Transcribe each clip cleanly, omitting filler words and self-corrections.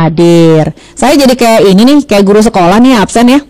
hadir. Saya jadi kayak ini nih, kayak guru sekolah nih absen ya.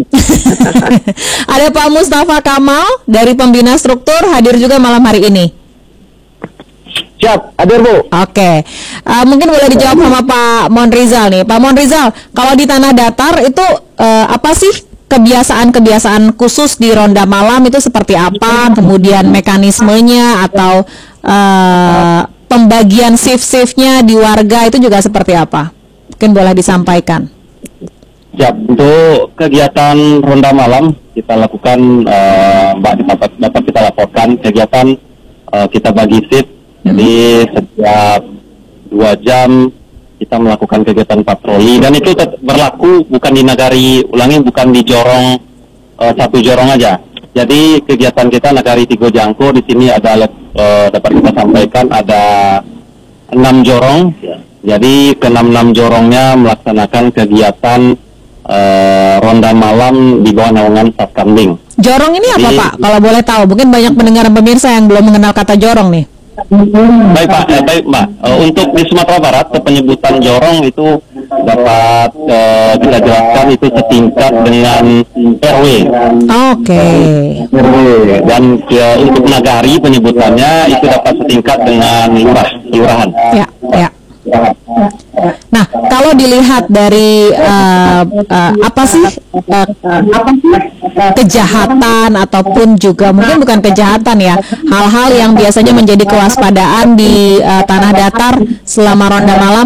Ada Pak Mustafa Kamal dari Pembina Struktur hadir juga malam hari ini. Siap, hadir Bu. Oke, mungkin boleh dijawab sama Pak Monrizal nih. Pak Monrizal, kalau di tanah datar itu apa sih kebiasaan-kebiasaan khusus di ronda malam itu seperti apa? Kemudian mekanismenya atau pembagian shift-shiftnya di warga itu juga seperti apa? Mungkin boleh disampaikan. Siap, untuk kegiatan ronda malam kita lakukan, Mbak, dapat kita laporkan kegiatan kita bagi shift. Jadi setiap 2 jam kita melakukan kegiatan patroli dan itu berlaku bukan di Nagari, bukan di jorong satu jorong aja. Jadi kegiatan kita Nagari Tigo Jangko di sini ada dapat kita sampaikan ada 6 jorong. Jadi ke 6 jorongnya melaksanakan kegiatan ronda malam di bawah naungan Satkamling. Jorong ini apa Pak? Kalau boleh tahu, mungkin banyak pendengar pemirsa yang belum mengenal kata jorong nih. Baik Pak, baik Mbak. Untuk di Sumatera Barat, penyebutan jorong itu dapat kita jelaskan itu setingkat dengan RW. Oke. Dan untuk Nagari penyebutannya itu dapat setingkat dengan lurahan. Ya, ya. Nah, kalau dilihat dari apa sih kejahatan ataupun juga mungkin bukan kejahatan ya, hal-hal yang biasanya menjadi kewaspadaan di tanah datar selama ronda malam?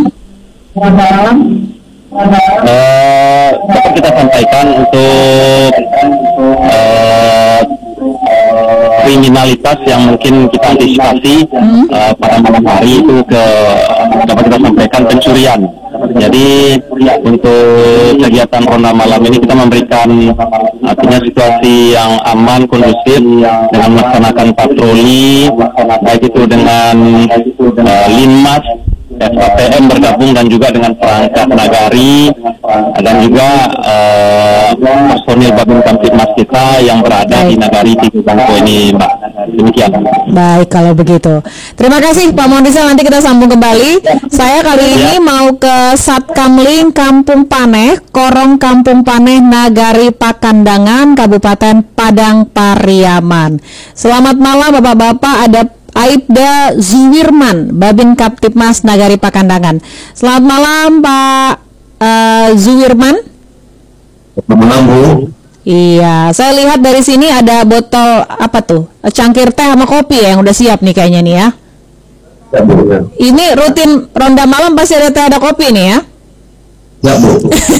Dapat kita sampaikan untuk kriminalitas yang mungkin kita antisipasi pada malam hari itu dapat kita sampaikan pencurian. Jadi untuk kegiatan ronda malam ini kita memberikan artinya situasi yang aman, kondusif dengan melaksanakan patroli, baik itu dengan Linmas, SKPM bergabung dan juga dengan perangkat Nagari dan juga personil Babin Kamtibmas kita yang berada di Nagari Tigo Jangko ini, Mbak. Demikian. Baik, kalau begitu. Terima kasih Pak Monrizal, nanti kita sambung kembali. Saya kali ini mau ke Satkamling Kampung Paneh, Korong Kampung Paneh, Nagari Pakandangan, Kabupaten Padang Pariaman. Selamat malam Bapak-bapak, ada Aibda Zuwirman, Babin Kamtibmas Nagari Pakandangan. Selamat malam Pak Zuwirman. Selamat malam Bu. Iya, saya lihat dari sini ada botol apa tuh? Cangkir teh sama kopi ya, yang udah siap nih kayaknya nih ya. Ya Bu. Ya. Ini rutin ronda malam pasti ada teh ada kopi nih ya. Ya Bu.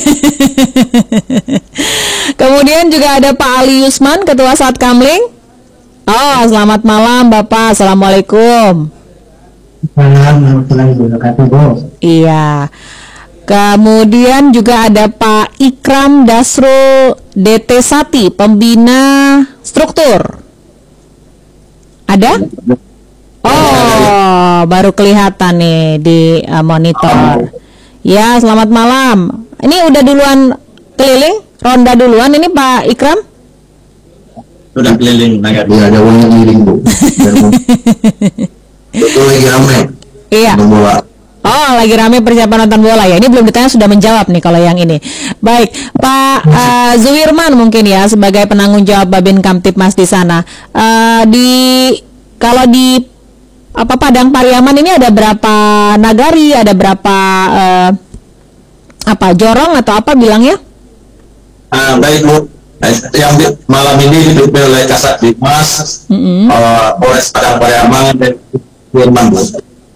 Kemudian juga ada Pak Ali Yusman, Ketua Satkamling. Oh, selamat malam Bapak. Assalamualaikum. Malam, warahmatullahi wabarakatuh Bu. Iya. Kemudian juga ada Pak Ikram Dasro DT Sati, Pembina Struktur. Ada? Oh, baru kelihatan nih di monitor. Ya, selamat malam. Ini udah duluan keliling? Ronda duluan ini Pak Ikram? Sudah keliling Nagari. Ya, ada uangnya keliling Bu. Itu lagi ramai. Iya. Oh, lagi rame persiapan nonton bola ya. Ini belum ditanya sudah menjawab nih kalau yang ini. Baik, Pak Zuwirman mungkin ya sebagai penanggung jawab Babin Kamtibmas di sana. Kalau di Padang Pariaman ini ada berapa nagari, ada berapa jorong atau apa bilangnya? Baik Bu. Yang malam ini dipimpin oleh Kasatbidmas, Polres Padang Pariaman dan Firman Bu.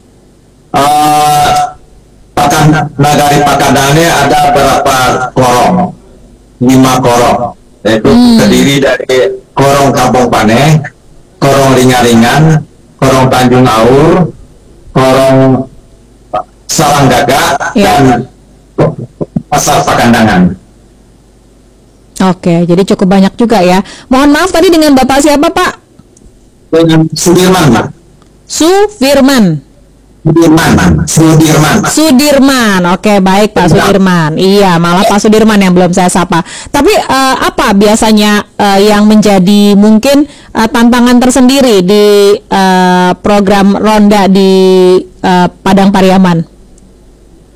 Nagari Pakandangannya ada berapa korong? 5 korong, yaitu terdiri dari Korong Kampung Paneh, Korong Ringan-Ringan, Korong Tanjung Aur, Korong Salanggaga, dan Pasar Pakandangan. Oke, jadi cukup banyak juga ya. Mohon maaf tadi dengan Bapak siapa Pak? Dengan Sudirman Pak. Sudirman. Oke, baik Pak Sudirman. Iya, malah Pak Sudirman yang belum saya sapa. Tapi apa biasanya yang menjadi mungkin tantangan tersendiri di program ronda di Padang Pariaman?